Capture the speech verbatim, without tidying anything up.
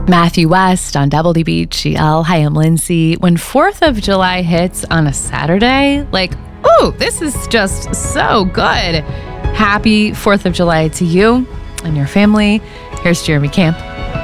Matthew West on W B G L. Hi, I'm Lindsay. When fourth of July hits on a Saturday, like, ooh, this is just so good. Happy fourth of July to you and your family. Here's Jeremy Camp.